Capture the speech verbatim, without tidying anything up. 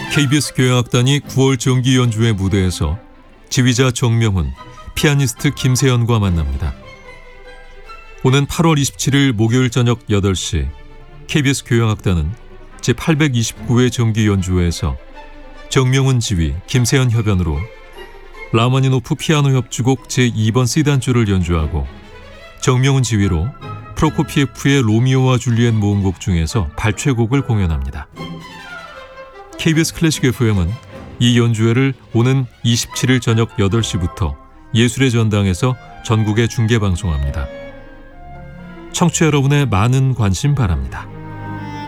케이비에스 교향악단이 구월 정기 연주회 무대에서 지휘자 정명훈, 피아니스트 김세연과 만납니다. 오는 팔월 이십칠일 목요일 저녁 여덟 시 케이비에스 교향악단은 제팔백이십구 회 정기 연주회에서 정명훈 지휘, 김세연 협연으로 라마니노프 피아노 협주곡 제이 번 C단조를 연주하고 정명훈 지휘로 프로코피에프의 로미오와 줄리엣 모음곡 중에서 발췌곡을 공연합니다. 케이비에스 클래식 에프엠은 이 연주회를 오는 이십칠일 저녁 여덟 시부터 예술의 전당에서 전국에 중계방송합니다. 청취자 여러분의 많은 관심 바랍니다.